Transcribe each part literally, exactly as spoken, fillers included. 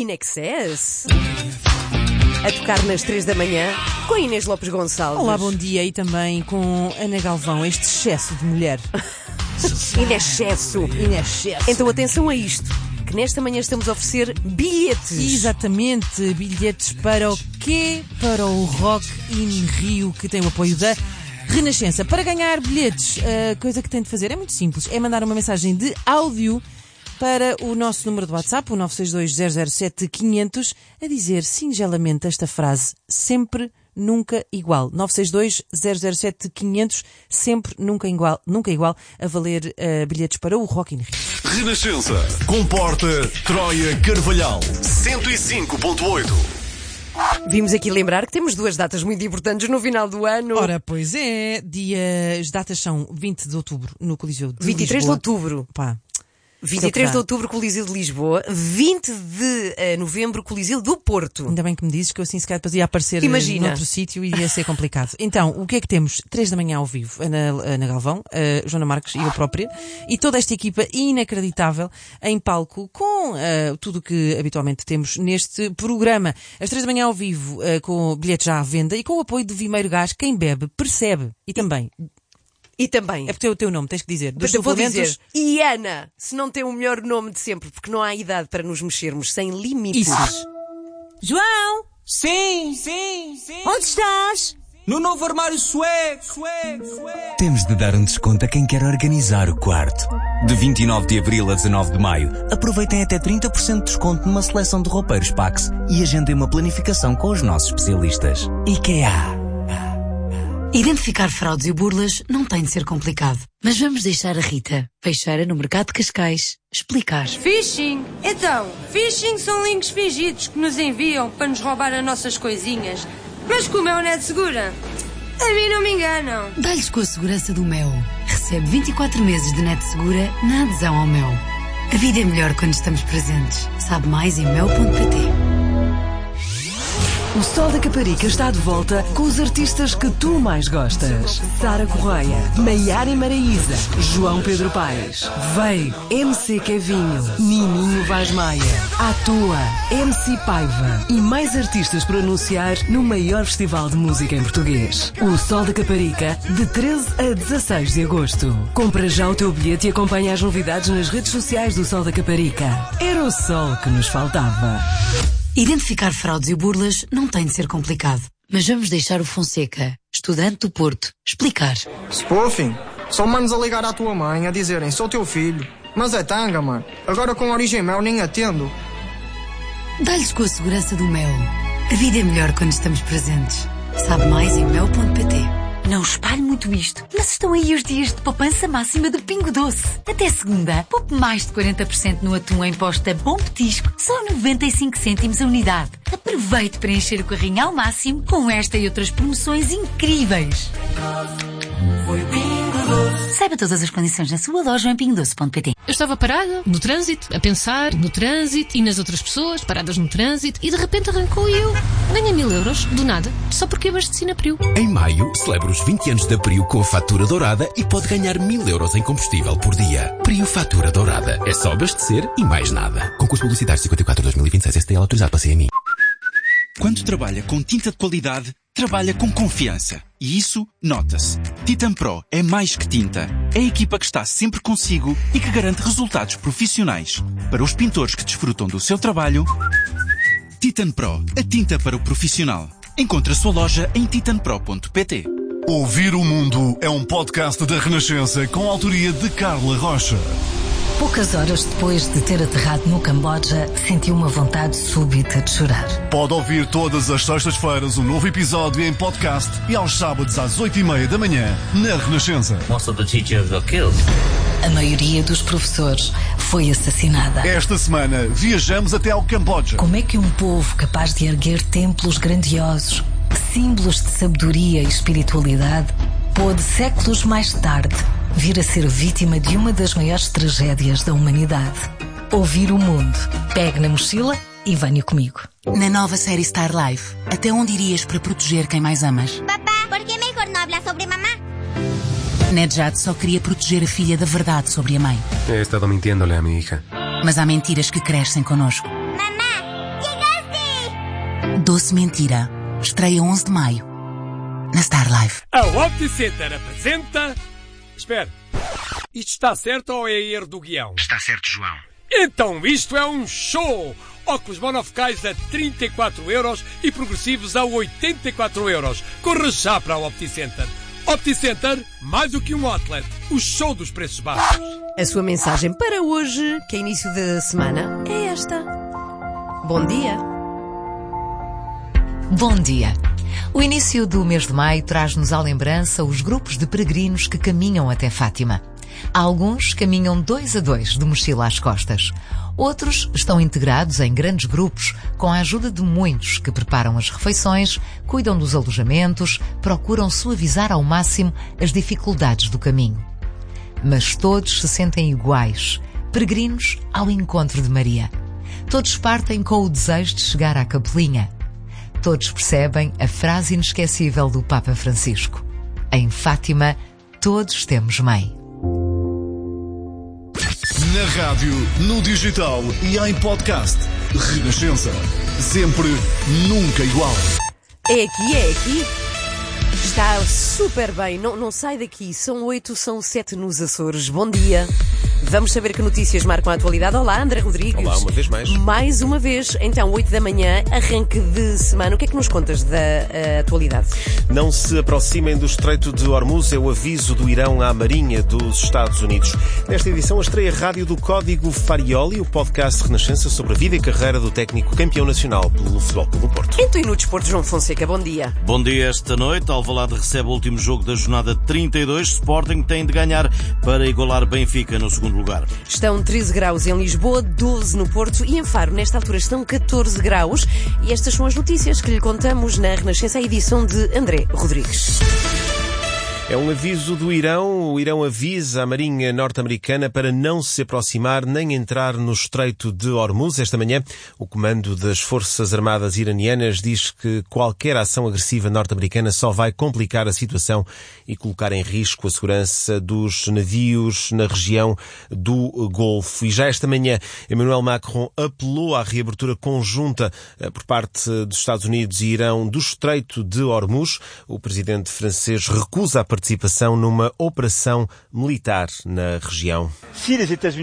In Excess. A tocar nas três da manhã com a Inês Lopes Gonçalves. Olá, bom dia. E também com Ana Galvão, este excesso de mulher. In excesso. In excesso. Então atenção a isto, que nesta manhã estamos a oferecer bilhetes. Exatamente, bilhetes para o quê? Para o Rock in Rio, que tem o apoio da Renascença. Para ganhar bilhetes, a coisa que tem de fazer é muito simples, é mandar uma mensagem de áudio para o nosso número de WhatsApp, o nove seis dois zero zero sete quinhentos, a dizer singelamente esta frase: sempre, nunca igual. nove seis dois zero zero sete quinhentos, sempre, nunca igual, nunca igual, a valer uh, bilhetes para o Rock in Rio. Renascença, Comporta, Troia, Carvalhal, cento e cinco ponto oito. Vimos aqui lembrar que temos duas datas muito importantes no final do ano. Ora, pois é, dia... as datas são vinte de outubro no Coliseu de vinte e três Lisboa. de outubro. Pá. vinte e três de outubro, Coliseu de Lisboa. vinte de novembro, Coliseu do Porto. Ainda bem que me dizes, que eu assim se calhar depois ia aparecer Imagina. noutro sítio e ia ser complicado. Então, o que é que temos? três da manhã ao vivo, Ana, Ana Galvão, a Joana Marques e eu própria, e toda esta equipa inacreditável em palco com uh, tudo o que habitualmente temos neste programa. Às três da manhã ao vivo, uh, com bilhetes já à venda e com o apoio do Vimeiro Gás. Quem bebe, percebe. E também... E também... É porque é o teu nome, tens que dizer. Dos Mas eu vou suplementos... dizer, e Ana, se não tem o melhor nome de sempre, porque não há idade para nos mexermos sem limites. Isso. João! Sim, sim, sim. Onde estás? No novo armário sueco, sueco, sueco. Temos de dar um desconto a quem quer organizar o quarto. De vinte e nove de abril a dezanove de maio, aproveitem até trinta por cento de desconto numa seleção de roupeiros Pax e agendem uma planificação com os nossos especialistas. IKEA. Identificar fraudes e burlas não tem de ser complicado. Mas vamos deixar a Rita, peixeira no mercado de Cascais, explicar. Phishing? Então, phishing são links fingidos que nos enviam para nos roubar as nossas coisinhas. Mas como é o Net Segura? A mim não me enganam. Dá-lhes com a segurança do Mel. Recebe vinte e quatro meses de Net Segura na adesão ao Mel. A vida é melhor quando estamos presentes. Sabe mais em mel ponto pt. O Sol da Caparica está de volta com os artistas que tu mais gostas. Sara Correia, Maiara e Maraísa, João Pedro Paes, Veio, M C Kevinho, Nininho Vaz Maia, Atua, M C Paiva e mais artistas para anunciar no maior festival de música em português. O Sol da Caparica, de treze a dezasseis de agosto. Compra já o teu bilhete e acompanha as novidades nas redes sociais do Sol da Caparica. Era o sol que nos faltava. Identificar fraudes e burlas não tem de ser complicado. Mas vamos deixar o Fonseca, estudante do Porto, explicar. Spoofing? São manos a ligar à tua mãe a dizerem: sou teu filho. Mas é tanga, mano. Agora com origem Mel nem atendo. Dá-lhes com a segurança do Mel. A vida é melhor quando estamos presentes. Sabe mais em mel ponto pt. Não espalhe muito isto, mas estão aí os dias de poupança máxima do Pingo Doce. Até segunda, poupe mais de quarenta por cento no atum em posta Bom Petisco, só noventa e cinco cêntimos a unidade. Aproveite para encher o carrinho ao máximo com esta e outras promoções incríveis. Saiba todas as condições na sua loja em pingo doce ponto pt. Eu estava parada, no trânsito, a pensar no trânsito e nas outras pessoas paradas no trânsito e de repente arrancou e eu ganhei mil euros, do nada, só porque abasteci na Priu. Em maio, celebra os vinte anos da Priu com a fatura dourada e pode ganhar mil euros em combustível por dia. Priu Fatura Dourada. É só abastecer e mais nada. Concurso publicitário cinquenta e quatro dois mil e vinte e seis S T L autorizado para C M I. Quando trabalha com tinta de qualidade, trabalha com confiança. E isso nota-se. Titan Pro é mais que tinta. É a equipa que está sempre consigo e que garante resultados profissionais. Para os pintores que desfrutam do seu trabalho, Titan Pro, a tinta para o profissional. Encontre a sua loja em titan pro ponto pt. Ouvir o Mundo é um podcast da Renascença com a autoria de Carla Rocha. Poucas horas depois de ter aterrado no Camboja, sentiu uma vontade súbita de chorar. Pode ouvir todas as sextas-feiras um novo episódio em podcast e aos sábados às oito e meia da manhã na Renascença. Most of the teachers were killed. A maioria dos professores foi assassinada. Esta semana viajamos até ao Camboja. Como é que um povo capaz de erguer templos grandiosos, símbolos de sabedoria e espiritualidade, pôde séculos mais tarde vir a ser vítima de uma das maiores tragédias da humanidade? Ouvir o Mundo. Pegue na mochila e venha comigo. Na nova série Star Life, até onde irias para proteger quem mais amas? Papá, ¿por qué mejor no hablas sobre mamá? Nedjad só queria proteger a filha da verdade sobre a mãe. He estado mintiéndole a mi hija. Mas há mentiras que crescem connosco. Mamá, Doce Mentira. Estreia onze de maio. Na Star Life. A OptiCenter apresenta... Espera. Isto está certo ou é erro do guião? Está certo, João. Então isto é um show! Óculos monofocais a trinta e quatro euros e progressivos a oitenta e quatro euros. Corra já para a OptiCenter. OptiCenter, mais do que um outlet. O show dos preços baixos. A sua mensagem para hoje, que é início da semana, é esta. Bom dia. Bom dia. O início do mês de maio traz-nos à lembrança os grupos de peregrinos que caminham até Fátima. Alguns caminham dois a dois, de mochila às costas. Outros estão integrados em grandes grupos, com a ajuda de muitos que preparam as refeições, cuidam dos alojamentos, procuram suavizar ao máximo as dificuldades do caminho. Mas todos se sentem iguais, peregrinos ao encontro de Maria. Todos partem com o desejo de chegar à capelinha. Todos percebem a frase inesquecível do Papa Francisco: em Fátima, todos temos mãe. Na rádio, no digital e em podcast. Renascença. Sempre, nunca igual. É aqui, é aqui. Está super bem. Não, não sai daqui. São oito, são sete nos Açores. Bom dia. Vamos saber que notícias marcam a atualidade. Olá, André Rodrigues. Olá, uma vez mais. Mais uma vez. Então, oito da manhã, arranque de semana. O que é que nos contas da uh, atualidade? Não se aproximem do Estreito de Hormuz, é o aviso do Irão à Marinha dos Estados Unidos. Nesta edição, a estreia rádio do Código Farioli, o podcast Renascença sobre a vida e carreira do técnico campeão nacional pelo Futebol Clube do Porto. Então, e no desporto, João Fonseca, bom dia. Bom dia. Esta noite, Alvalade recebe o último jogo da jornada trinta e dois. Sporting tem de ganhar para igualar Benfica no segundo lugar. Estão treze graus em Lisboa, doze no Porto e em Faro. Nesta altura estão catorze graus. E estas são as notícias que lhe contamos na Renascença, a edição de André Rodrigues. É um aviso do Irão. O Irão avisa a Marinha norte-americana para não se aproximar nem entrar no Estreito de Hormuz. Esta manhã, o comando das Forças Armadas iranianas diz que qualquer ação agressiva norte-americana só vai complicar a situação e colocar em risco a segurança dos navios na região do Golfo. E já esta manhã, Emmanuel Macron apelou à reabertura conjunta por parte dos Estados Unidos e Irão do Estreito de Hormuz. O presidente francês recusa a participação numa operação militar na região. Se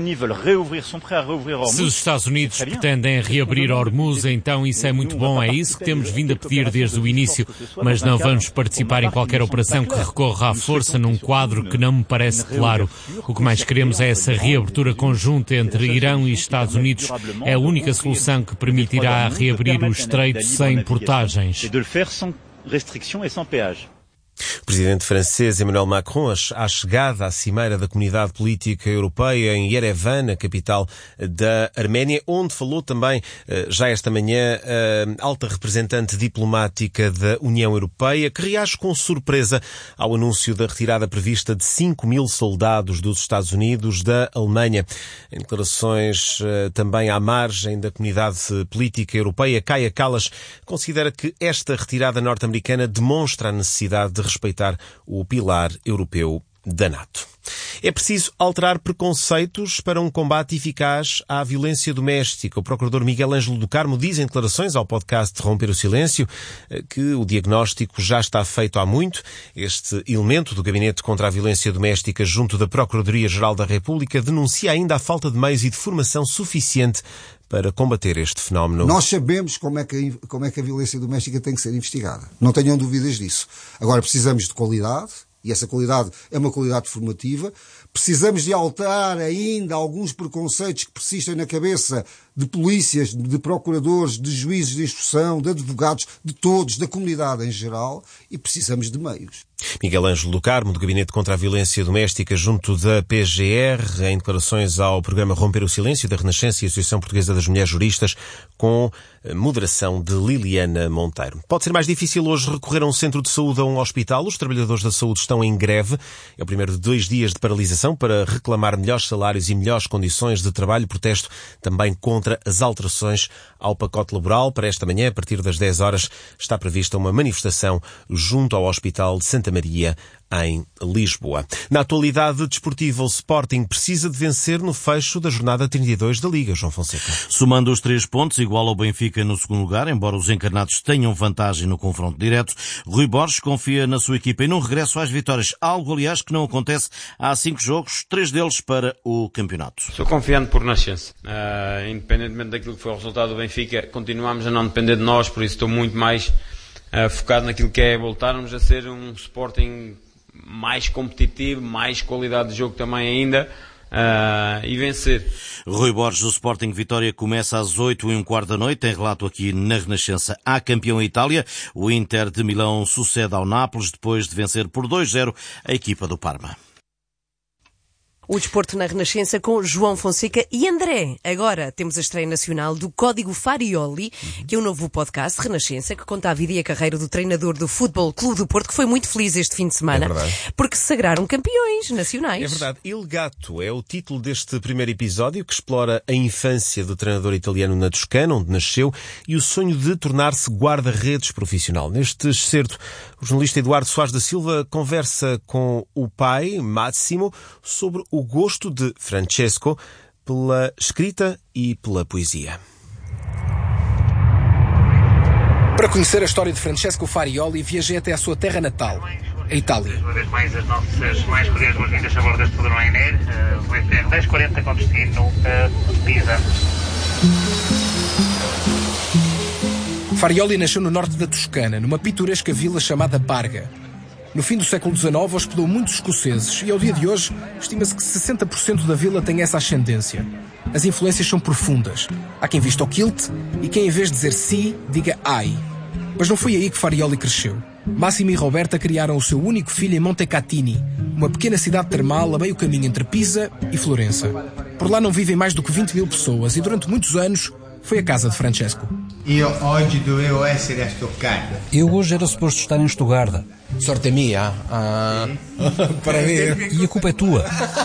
os Estados Unidos pretendem reabrir Hormuz, então isso é muito bom, é isso que temos vindo a pedir desde o início, mas não vamos participar em qualquer operação que recorra à força num quadro que não me parece claro. O que mais queremos é essa reabertura conjunta entre Irão e Estados Unidos. É a única solução que permitirá reabrir o estreito sem portagens. O presidente francês Emmanuel Macron, à chegada à cimeira da Comunidade Política Europeia em Yerevan, a capital da Arménia, onde falou também, já esta manhã, a alta representante diplomática da União Europeia, que reage com surpresa ao anúncio da retirada prevista de cinco mil soldados dos Estados Unidos da Alemanha. Em declarações também à margem da Comunidade Política Europeia, Kaja Kallas considera que esta retirada norte-americana demonstra a necessidade de respeitar o pilar europeu da NATO. É preciso alterar preconceitos para um combate eficaz à violência doméstica. O procurador Miguel Ângelo do Carmo diz em declarações ao podcast Romper o Silêncio que o diagnóstico já está feito há muito. Este elemento do Gabinete contra a Violência Doméstica junto da Procuradoria-Geral da República denuncia ainda a falta de meios e de formação suficiente para combater este fenómeno. Nós sabemos como é, que, como é que a violência doméstica tem que ser investigada. Não tenham dúvidas disso. Agora precisamos de qualidade, e essa qualidade é uma qualidade formativa. Precisamos de alterar ainda alguns preconceitos que persistem na cabeça de polícias, de procuradores, de juízes de instrução, de advogados, de todos, da comunidade em geral, e precisamos de meios. Miguel Ângelo do Carmo, do Gabinete contra a Violência Doméstica junto da P G R, em declarações ao programa Romper o Silêncio da Renascença e Associação Portuguesa das Mulheres Juristas, com moderação de Liliana Monteiro. Pode ser mais difícil hoje recorrer a um centro de saúde ou a um hospital. Os trabalhadores da saúde estão em greve. É o primeiro de dois dias de paralisação para reclamar melhores salários e melhores condições de trabalho. Protesto também contra as alterações ao pacote laboral. Para esta manhã, a partir das dez horas, está prevista uma manifestação junto ao Hospital de Santa Santa Maria, em Lisboa. Na atualidade desportiva, o Sporting precisa de vencer no fecho da jornada trinta e dois da Liga, João Fonseca. Somando os três pontos, igual ao Benfica no segundo lugar, embora os encarnados tenham vantagem no confronto direto, Rui Borges confia na sua equipa e num regresso às vitórias, algo, aliás, que não acontece há cinco jogos, três deles para o campeonato. Sou confiante por nascença. Uh, independentemente daquilo que foi o resultado do Benfica, continuamos a não depender de nós, por isso estou muito mais uh, focado naquilo que é voltarmos a ser um Sporting mais competitivo, mais qualidade de jogo também ainda, uh, e vencer. Rui Borges, do Sporting Vitória, começa às oito e um quarto da noite, tem relato aqui na Renascença. Há campeão em Itália, o Inter de Milão sucede ao Nápoles depois de vencer por dois a zero a equipa do Parma. O desporto na Renascença com João Fonseca e André. Agora temos a estreia nacional do Código Farioli, que é um novo podcast de Renascença que conta a vida e a carreira do treinador do Futebol Clube do Porto, que foi muito feliz este fim de semana, é porque se sagraram campeões nacionais. É verdade. Il Gatto é o título deste primeiro episódio, que explora a infância do treinador italiano na Toscana, onde nasceu, e o sonho de tornar-se guarda-redes profissional. Neste excerto, o jornalista Eduardo Soares da Silva conversa com o pai, Massimo, sobre o o gosto de Francesco pela escrita e pela poesia. Para conhecer a história de Francesco Farioli, viajei até à sua terra natal, a Itália. Uma vez mais, as nossas mais cordiais boas-vindas a bordo deste padrão Ryanair, o F R dez quarenta com destino a Pisa. Farioli nasceu no norte da Toscana, numa pitoresca vila chamada Barga. No fim do século dezenove, hospedou muitos escoceses e, ao dia de hoje, estima-se que sessenta por cento da vila tem essa ascendência. As influências são profundas. Há quem vista o kilt e quem, em vez de dizer si, diga ai. Mas não foi aí que Farioli cresceu. Massimo e Roberta criaram o seu único filho em Montecatini, uma pequena cidade termal a meio caminho entre Pisa e Florença. Por lá não vivem mais do que vinte mil pessoas e, durante muitos anos, foi a casa de Francesco. Eu hoje dovevo essere a Stoccarda. Eu hoje era suposto estar em Estugarda. Sorte é minha. Ah, para mim. E a culpa é tua.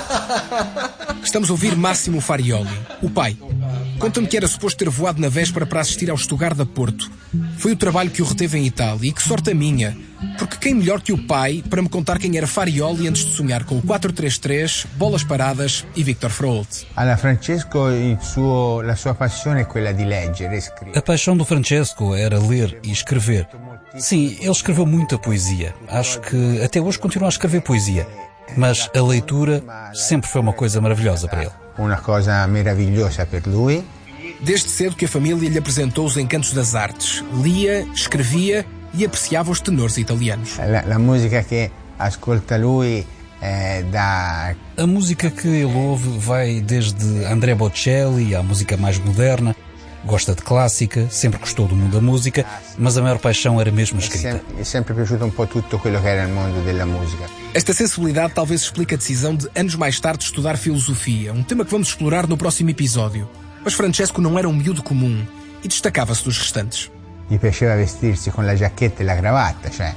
Estamos a ouvir Massimo Farioli, o pai. Conta-me que era suposto ter voado na véspera para assistir ao Estugarda Porto. Foi o trabalho que o reteve em Itália e que sorte a minha. Porque quem melhor que o pai para me contar quem era Farioli antes de sonhar com o quatro três três, bolas paradas e Victor Froholt. Alla Francesco, il suo, la sua passione è quella di leggere e scrivere. A paixão do Francesco era ler e escrever. Sim, ele escreveu muita poesia. Acho que até hoje continua a escrever poesia. Mas a leitura sempre foi uma coisa maravilhosa para ele. Uma coisa maravilhosa para lui. Desde cedo que a família lhe apresentou os encantos das artes. Lia, escrevia e apreciava os tenores italianos. A música que ascolta lui é da... A música que ele ouve vai desde Andrea Bocelli à música mais moderna. Gosta de clássica, sempre gostou do mundo da música, mas a maior paixão era mesmo a escrita. É sempre piaciuto um pouco tudo aquilo que era o mundo da música. Esta sensibilidade talvez explique a decisão de, anos mais tarde, estudar filosofia, um tema que vamos explorar no próximo episódio. Mas Francesco não era um miúdo comum e destacava-se dos restantes. Gli piaceva vestirsi con la giacchetta e la gravata, cioè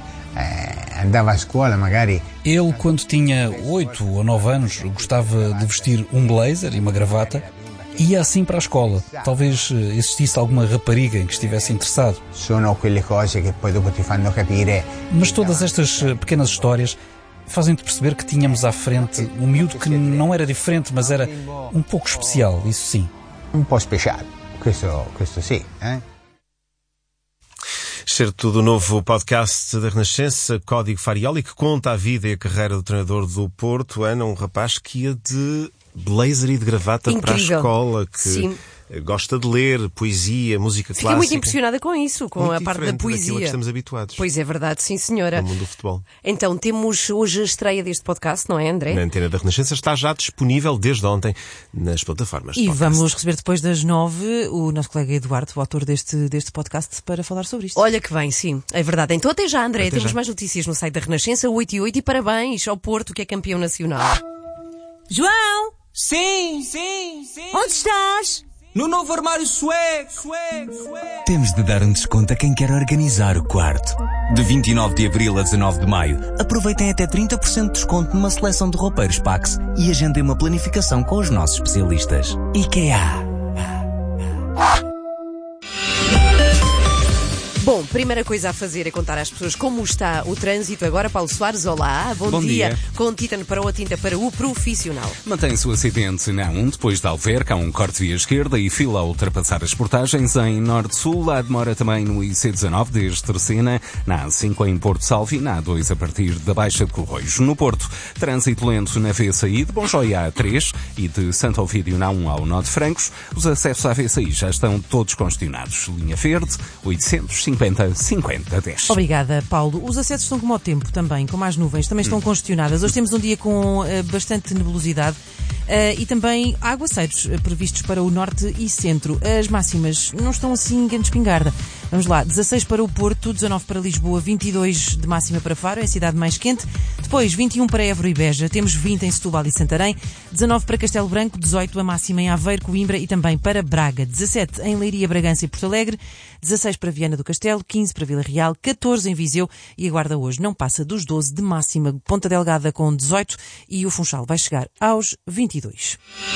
eh, andava a escola magari... Ele, quando tinha oito ou nove anos, gostava de vestir um blazer e uma gravata. Ia assim para a escola. Talvez existisse alguma rapariga em que estivesse interessado. Sono quelle cose che poi dopo ti fanno capire. Mas todas estas pequenas histórias fazem-te perceber que tínhamos à frente um miúdo que não era diferente, mas era um pouco especial, isso sim. Um pouco especial, questo, questo sim, eh? Certo do novo podcast da Renascença, Código Farioli, que conta a vida e a carreira do treinador do Porto. Ana, um rapaz que ia de blazer e de gravata Incrível. Para a escola, que Sim. gosta de ler poesia, música Fiquei clássica. Fiquei muito impressionada com isso, com muito a parte da poesia. Que estamos habituados. Pois é verdade, sim senhora. No mundo do futebol. Então temos hoje a estreia deste podcast, não é, André? Na Antena da Renascença está já disponível desde ontem nas plataformas de E podcast. vamos receber depois das nove o nosso colega Eduardo, o autor deste, deste podcast, para falar sobre isto. Olha que bem, sim, é verdade. Então até já, André. Até temos já. mais notícias no site da Renascença, oito e oito, e parabéns ao Porto, que é campeão nacional. João! Sim, sim, sim. Onde estás? No novo armário sueco, sueco, sueco. Temos de dar um desconto a quem quer organizar o quarto. De vinte e nove de abril a dezanove de maio, aproveitem até trinta por cento de desconto numa seleção de roupeiros Pax e agendem uma planificação com os nossos especialistas. IKEA. Bom, primeira coisa a fazer é contar às pessoas como está o trânsito. Agora, Paulo Soares, olá, bom, bom dia. dia. Com Títan para o Tinta para o profissional. Mantém-se o acidente na um, depois da Alverca, há um corte via esquerda e fila a ultrapassar as portagens em Norte-Sul. Há demora também no I C dezanove, desde Terceira, na A cinco em Porto Salvo e na A dois a partir da Baixa de Corroios. No Porto, trânsito lento na V S I de Bonjoia A três e de Santo Ovídio na um ao Nó de Francos. Os acessos à V S I já estão todos congestionados. Linha Verde, oitocentos e cinquenta, cinquenta, dez. Obrigada, Paulo. Os acessos estão como ao tempo também, como as nuvens, também estão hum. congestionadas. Hoje temos um dia com uh, bastante nebulosidade. Uh, e também aguaceiros uh, previstos para o norte e centro. As máximas não estão assim grande espingarda. Vamos lá, dezasseis para o Porto, dezanove para Lisboa, vinte e dois de máxima para Faro, é a cidade mais quente. Depois vinte e um para Évora e Beja, temos vinte em Setúbal e Santarém, dezanove para Castelo Branco, dezoito a máxima em Aveiro, Coimbra e também para Braga, dezassete em Leiria, Bragança e Porto Alegre, dezasseis para Viana do Castelo, quinze para Vila Real, catorze em Viseu e a Guarda hoje não passa dos doze de máxima. Ponta Delgada com dezoito e o Funchal vai chegar aos vinte e dois.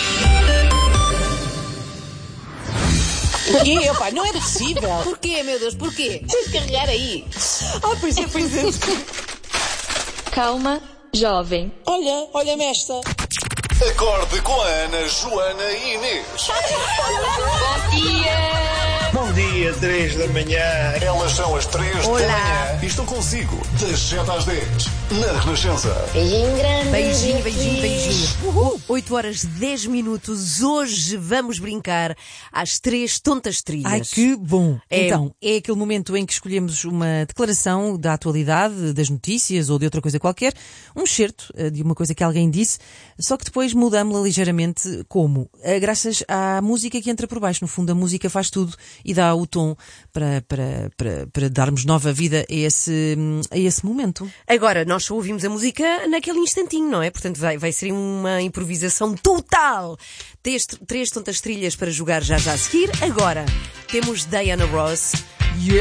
Porquê? Opa, não é possível. Porquê, meu Deus, porquê? Tens de carregar aí. Ah, pois é, pois é. Calma, jovem. Olha, olha-me esta. Acorde com a Ana, Joana e Inês. Bom dia! Bom dia, três da manhã. Elas são as três Olá. da manhã e estou consigo das sete às dez na Renascença. Beijinho grande. Beijinho, beijinho, beijinho. Uhul. oito horas dez minutos. Hoje vamos brincar às três tontas trilhas. Ai, que bom. É... Então, é aquele momento em que escolhemos uma declaração da atualidade, das notícias ou de outra coisa qualquer, um excerto de uma coisa que alguém disse, só que depois mudamos-la ligeiramente. Como? Graças à música que entra por baixo. No fundo, a música faz tudo e dá o tom para, para, para, para darmos nova vida a esse, a esse momento. Agora, nós só ouvimos a música naquele instantinho, não é? Portanto, vai, vai ser uma improvisação total. Três, três tontas trilhas para jogar já já a seguir. Agora, temos Diana Ross. Yeah.